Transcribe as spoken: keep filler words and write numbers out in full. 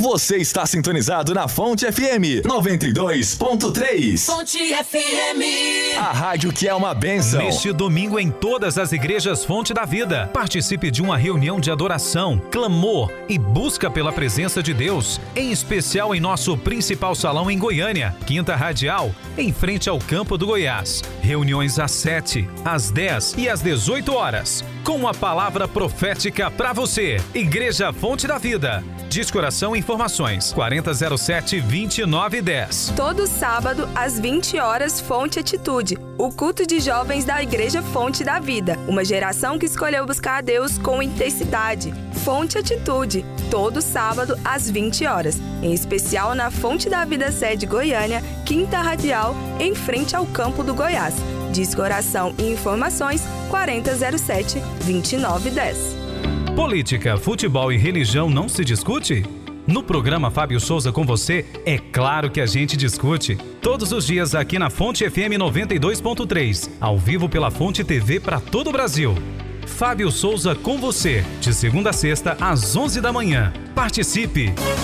Você está sintonizado na Fonte F M noventa e dois ponto três. Fonte F M. A rádio que é uma bênção. Neste domingo, em todas as igrejas Fonte da Vida, participe de uma reunião de adoração, clamor e busca pela presença de Deus, em especial em nosso principal salão em Goiânia, Quinta Radial, em frente ao Campo do Goiás. Reuniões às sete, às dez e às dezoito horas, com uma palavra profética para você. Igreja Fonte da Vida. Descoração e informações quarenta zero sete, vinte e nove dez. Todo sábado, às vinte horas, Fonte Atitude, o culto de jovens da Igreja Fonte da Vida. Uma geração que escolheu buscar a Deus com intensidade. Fonte Atitude, todo sábado, às vinte horas. Em especial na Fonte da Vida Sede Goiânia, Quinta Radial, em frente ao Campo do Goiás. Descoração e informações quarenta zero sete, vinte e nove dez. Política, futebol e religião não se discute? No programa Fábio Souza com você, é claro que a gente discute. Todos os dias aqui na Fonte F M noventa e dois ponto três, ao vivo pela Fonte T V para todo o Brasil. Fábio Souza com você, de segunda a sexta às onze da manhã. Participe!